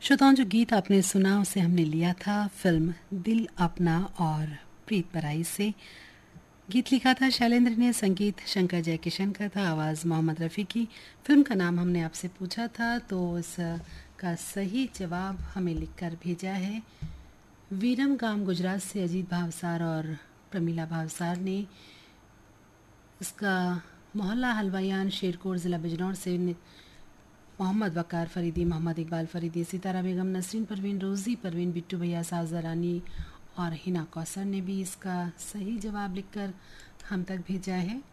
श्रोताओं, जो गीत आपने सुना उसे हमने लिया था फिल्म दिल अपना और प्रीत पराई से। गीत लिखा था शैलेंद्र ने, संगीत शंकर जयकिशन का था, आवाज़ मोहम्मद रफ़ी की। फिल्म का नाम हमने आपसे पूछा था तो इसका सही जवाब हमें लिखकर भेजा है वीरम गांव गुजरात से अजीत भावसार और प्रमीला भावसार ने। इसका मोहल्ला हलवायान शेरकोट ज़िला बिजनौर से मोहम्मद वकार फरीदी, मोहम्मद इकबाल फरीदी, सितारा बेगम, नसरीन परवीन, रोज़ी परवीन, बिट्टू भैया, साजा रानी और हिना कौसर ने भी इसका सही जवाब लिखकर हम तक भेजा है।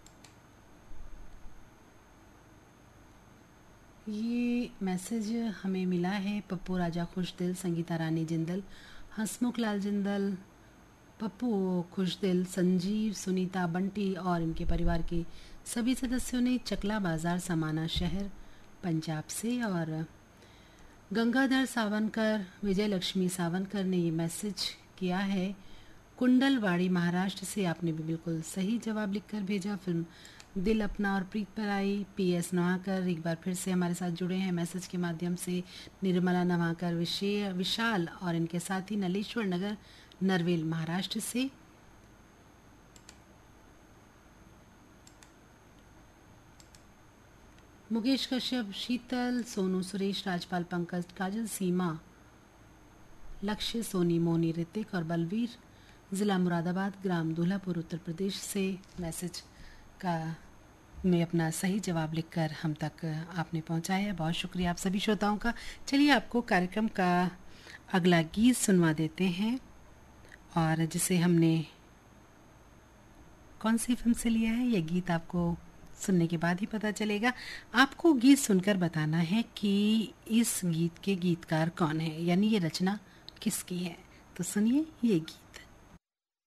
ये मैसेज हमें मिला है पप्पू राजा खुशदिल, संगीता रानी जिंदल, हसमुख लाल जिंदल, पप्पू खुशदिल, संजीव, सुनीता, बंटी और इनके परिवार के सभी सदस्यों ने चकला बाजार समाना शहर पंजाब से। और गंगाधर सावनकर, विजय लक्ष्मी सावनकर ने ये मैसेज किया है कुंडलवाड़ी महाराष्ट्र से। आपने भी बिल्कुल सही जवाब लिखकर भेजा। फिल्म दिल अपना और प्रीत पराई। PS नवाकर एक बार फिर से हमारे साथ जुड़े हैं मैसेज के माध्यम से। निर्मला नवाकर, विशाल और इनके साथी नलेश्वर नगर नरवेल महाराष्ट्र से। मुकेश कश्यप, शीतल, सोनू, सुरेश, राजपाल, पंकज, काजल, सीमा, लक्ष्य, सोनी, मोनी, ऋतिक और बलवीर, ज़िला मुरादाबाद, ग्राम दूल्हापुर, उत्तर प्रदेश से मैसेज का में अपना सही जवाब लिखकर हम तक आपने पहुंचाया। बहुत शुक्रिया आप सभी श्रोताओं का। चलिए आपको कार्यक्रम का अगला गीत सुनवा देते हैं और जिसे हमने कौन सी फिल्म से लिया है यह गीत आपको सुनने के बाद ही पता चलेगा। आपको गीत सुनकर बताना है कि इस गीत के गीतकार कौन है, यानी ये रचना किसकी है। तो सुनिए ये गीत।